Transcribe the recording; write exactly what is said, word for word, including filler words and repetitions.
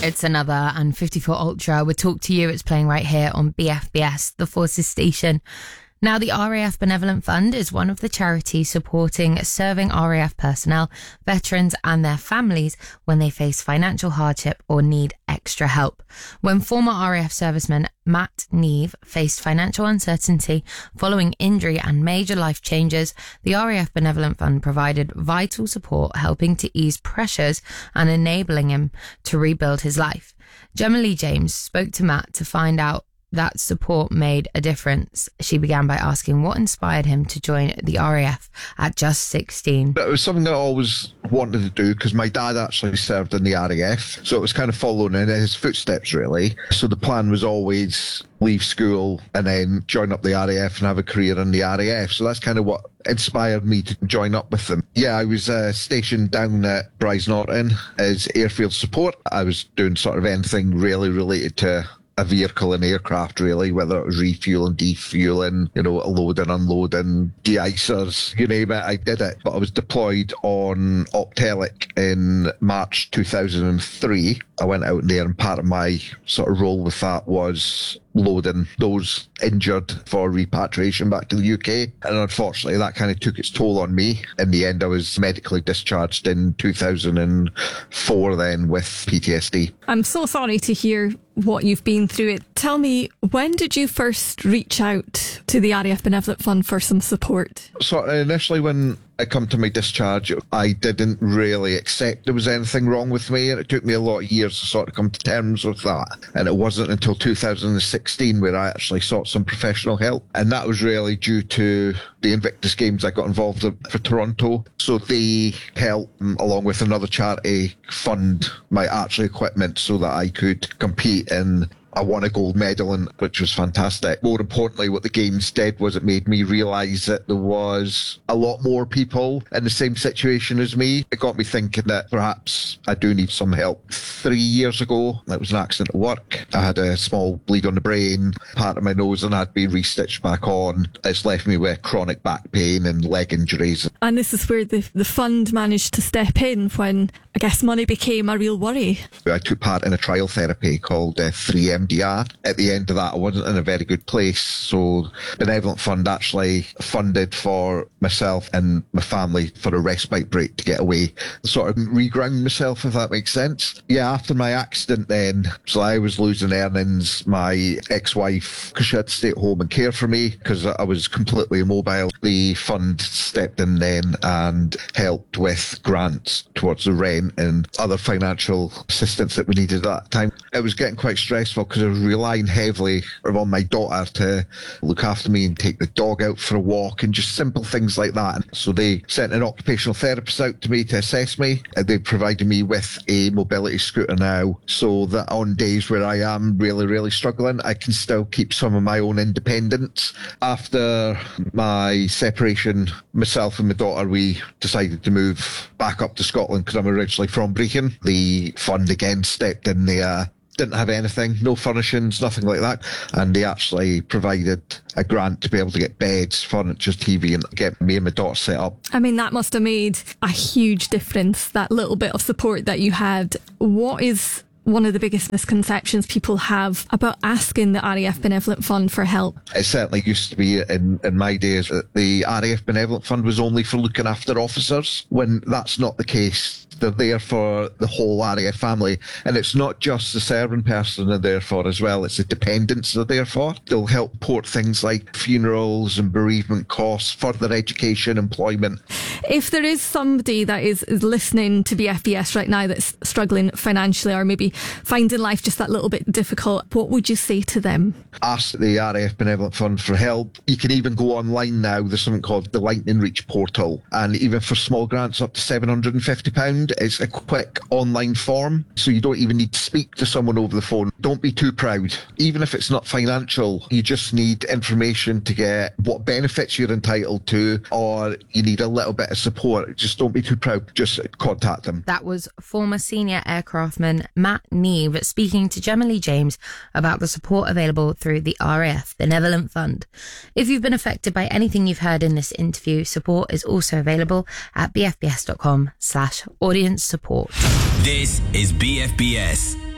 It's another and fifty-four Ultra. We'll talk to you. It's playing right here on B F B S, the Forces station. Now, the R A F Benevolent Fund is one of the charities supporting serving R A F personnel, veterans and their families when they face financial hardship or need extra help. When former R A F serviceman Matt Neve faced financial uncertainty following injury and major life changes, the R A F Benevolent Fund provided vital support, helping to ease pressures and enabling him to rebuild his life. Gemma Lee James spoke to Matt to find out that support made a difference. She began by asking what inspired him to join the R A F at just sixteen. It was something I always wanted to do because my dad actually served in the R A F, so it was kind of following in his footsteps, really. So the plan was always leave school and then join up the R A F and have a career in the R A F. So that's kind of what inspired me to join up with them. Yeah, I was uh, stationed down at Brize Norton as airfield support. I was doing sort of anything really related to a vehicle and aircraft, really, whether it was refueling, defueling, you know, loading, unloading, de-icers, you name it, I did it. But I was deployed on Optelic in March two thousand three. I went out there and part of my sort of role with that was loading those injured for repatriation back to the U K. And unfortunately, that kind of took its toll on me. In the end, I was medically discharged in two thousand four then with P T S D. I'm so sorry to hear what you've been through. It. Tell me, when did you first reach out to the R A F Benevolent Fund for some support? So initially when I come to my discharge, I didn't really accept there was anything wrong with me, and it took me a lot of years to sort of come to terms with that. And it wasn't until two thousand sixteen where I actually sought some professional help, and that was really due to the Invictus Games I got involved in for Toronto. So they helped, along with another charity, fund my archery equipment so that I could compete in. I won a gold medal, in, which was fantastic. More importantly, what the Games did was it made me realise that there was a lot more people in the same situation as me. It got me thinking that perhaps I do need some help. Three years ago, it was an accident at work. I had a small bleed on the brain, part of my nose, and I'd been restitched back on. It's left me with chronic back pain and leg injuries. And this is where the, the fund managed to step in when, I guess, money became a real worry. I took part in a trial therapy called uh, three M D R. At the end of that, I wasn't in a very good place, so Benevolent Fund actually funded for myself and my family for a respite break to get away, sort of reground myself, if that makes sense. Yeah, after my accident then, so I was losing earnings. My ex-wife, because she had to stay at home and care for me because I was completely immobile, the fund stepped in then and helped with grants towards the rent and other financial assistance that we needed at that time. It was getting quite stressful because I was relying heavily on my daughter to look after me and take the dog out for a walk and just simple things like that. So they sent an occupational therapist out to me to assess me, and they provided me with a mobility scooter now, so that on days where I am really, really struggling, I can still keep some of my own independence. After my separation, myself and my daughter, we decided to move back up to Scotland because I'm originally from Brechin. The fund again stepped in there. Didn't have anything, no furnishings, nothing like that. And they actually provided a grant to be able to get beds, furniture, T V, and get me and my daughter set up. I mean, that must have made a huge difference, that little bit of support that you had. What is one of the biggest misconceptions people have about asking the R A F Benevolent Fund for help? It certainly used to be in, in my days that the R A F Benevolent Fund was only for looking after officers, when that's not the case. They're there for the whole R A F family, and it's not just the serving person they're there for as well, it's the dependents they're there for. They'll help support things like funerals and bereavement costs, further education, employment. If there is somebody that is, is listening to B F B S right now that's struggling financially or maybe finding life just that little bit difficult, what would you say to them? Ask the R A F Benevolent Fund for help. You can even go online now. There's something called the Lightning Reach portal, and even for small grants up to seven hundred fifty pounds, it's a quick online form, so you don't even need to speak to someone over the phone. Don't be too proud. Even if it's not financial, you just need information to get what benefits you're entitled to, or you need a little bit of support. Just don't be too proud. Just contact them. That was former senior aircraftman Matt Neve speaking to Gemma Lee James about the support available through the R A F Benevolent Fund. If you've been affected by anything you've heard in this interview, support is also available at bfbs.com slash audience support. This is B F B S.